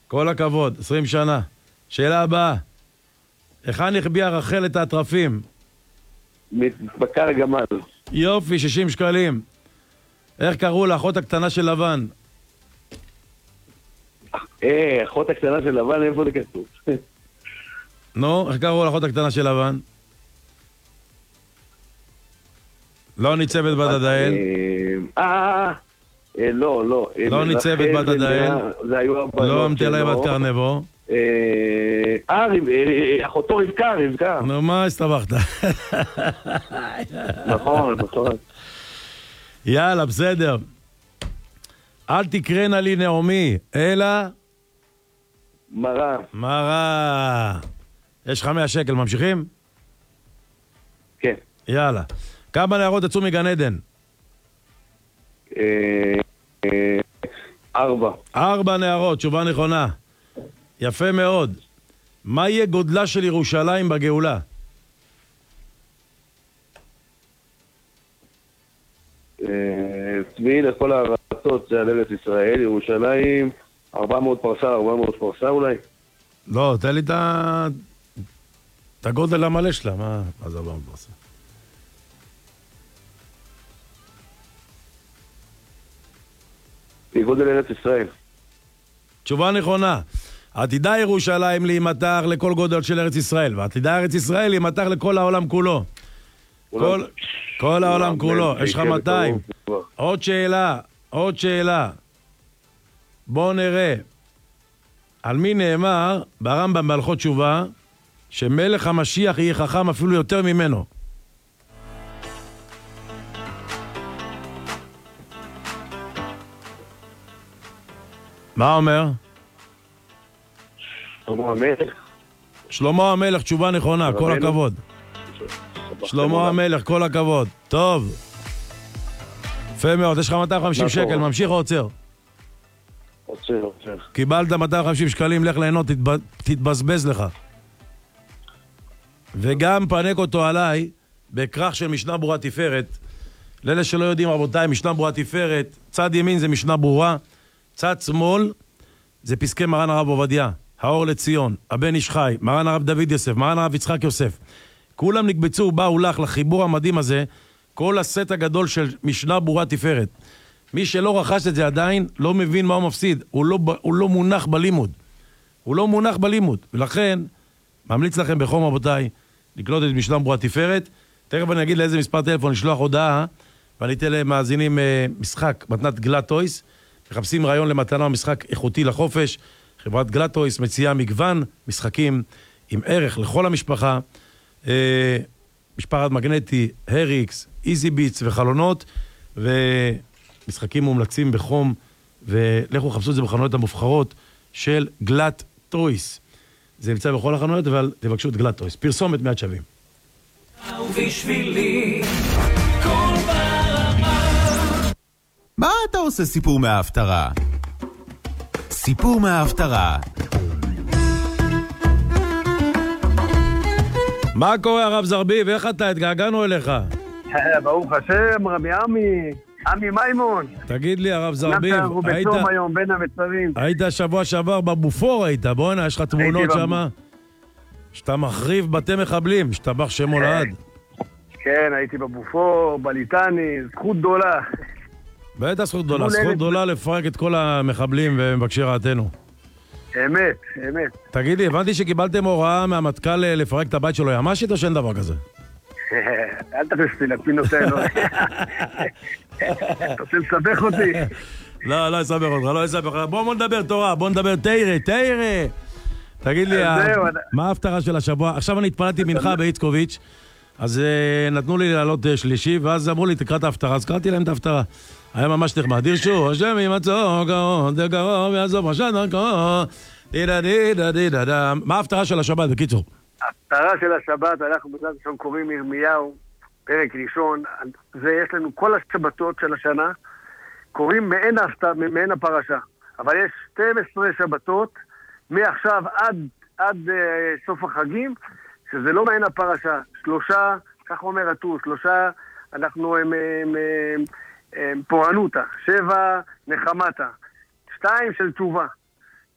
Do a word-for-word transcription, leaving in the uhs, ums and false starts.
כל הכבוד, עשרים שנה. שאלה הבאה. היכן החביאה רחל את האטרפים? בקר הגמל. יופי, שישים שקלים. איך קראו לאחות הקטנה של לבן? אה, אחות הקטנה של לבן, איפה זה כתוב? נו, איך קראו לאחות הקטנה של לבן? לא ניצבת בת הדאל. אה, לא, לא. לא ניצבת בת הדאל. לא אמתלה בת קרנבו. אה, אחותו רבקה, רבקה. נו, מה הסתבכת? נכון, נכון. יאללה, בסדר. אל תקרנה לי נעמי, אלא... מרה. מרה. יש לך מאה שקל, ממשיכים? כן. יאללה. כמה נערות יצאו מגן עדן? ארבע. ארבע נערות, תשובה נכונה. יפה מאוד. מה יהיה גודלה של ירושלים בגאולה? צבי לכל הארצות זה על ארץ ישראל, ירושלים, ארבע מאות פרסה, ארבע מאות פרסה אולי? לא, תן לי את הגודל המלא שלה, מה זה ארבע מאות פרסה? גודל ארץ ישראל. תשובה נכונה. עתידה ירושלים להימתח לכל גודל של ארץ ישראל, ועתידה ארץ ישראל להימתח לכל העולם כולו. כל, כל העולם כולו. יש לך מאתיים. עוד שאלה, עוד שאלה. בואו נראה. על מי נאמר ברמב"ם בהלכות תשובה שמלך המשיח יהיה חכם אפילו יותר ממנו? מה אומר? שלמה המלך. שלמה המלך, תשובה נכונה, כל הכבוד. שלמה המלך, כל הכבוד. טוב. יפה מאוד, יש לך מאתיים וחמישים שקל, ממשיך או עוצר? עוצר, עוצר. קיבלת מאתיים וחמישים שקלים, לך ליהנות, תתבזבז לך. וגם פנק אותו עליי, בכרך של משנה ברורה תפארת. לאלה שלא יודעים, רבותיי, משנה ברורה תפארת, צד ימין זה משנה ברורה, צד שמאל זה פסקי מרן הרב עובדיה, האור לציון, הבן איש חי, מרן הרב דוד יוסף, מרן הרב יצחק יוסף. כולם נקבצו, באו לך לחיבור המדהים הזה, כל הסט הגדול של משנה ברורה תפארת. מי שלא רכש את זה עדיין, לא מבין מה הוא מפסיד. הוא לא, הוא לא מונח בלימוד. הוא לא מונח בלימוד. ולכן, ממליץ לכם בחום רבותיי, לקלוט את משנה ברורה תפארת. תכף אני אגיד לאיזה מספר טלפון לשלוח הודעה, ואני אתן למאזינים אה, משחק, מתנת גלאטויס. מחפשים רעיון למתנה או משחק איכותי לחופש. חברת גלאטויס מציעה מגוון משחקים עם ערך לכל המשפחה. אה, משפחת מגנטי, הריקס, איזי ביטס וחלונות, ומשחקים מומלצים בחום, ולכו חפשו את זה בחנויות המובחרות של גלאטויס. זה נמצא בכל החנויות, אבל תבקשו את גלאטויס. פרסומת מעט שווים. מה אתה עושה סיפור מההפטרה? סיפור מההפטרה. מה קורה הרב זרביב? איך אתה? התגעגענו אליך. ברוך השם, רבי עמי, עמי מימון. תגיד לי הרב זרביב, אנחנו בצום היום בין המצרים. היית שבוע שעבר בבופור היית, בוא'נה, יש לך תמונות שמה? שאתה מחריב בתי מחבלים, שתבח שם הולד. כן, הייתי בבופור, בליטני, זכות גדולה. בטח זכות גדולה, זכות גדולה לפרק את כל המחבלים ומבקשי רעתנו. אמת, אמת. תגיד לי, הבנתי שקיבלתם הוראה מהמטכ"ל לפרק את הבית שלו, ימשית או שאין דבר כזה? אל תכניס אותי לפינות האלו. אתה רוצה לסבך אותי? לא, לא אסבך אותך, לא אסבך אותך. בוא נדבר תורה, בוא נדבר תירה, תירה. תגיד לי, מה ההפטרה של השבוע? עכשיו אני התפללתי מנחה באיצקוביץ', אז נתנו לי לעלות שלישי, ואז אמרו לי, תקרא את ההפטרה, אז קראתי להם את ההפטרה. היה ממש נחמד. דרשו, השם ימצאו גאון, דקרוב יעזוב השם דרכו, דידה דידה דידה דה. מה ההפטרה של השבת, בקיצור? ההפטרה של השבת, אנחנו בצד ראשון קוראים ירמיהו, פרק ראשון, זה יש לנו כל השבתות של השנה, קוראים מעין, ההפטרה, מעין הפרשה, אבל יש שתים עשרה שבתות, מעכשיו עד, עד uh, סוף החגים, שזה לא מעין הפרשה, שלושה, כך אומר הטור, שלושה, אנחנו הם, הם, הם, הם פורענותה, שבע נחמתה, שתיים של תשובה.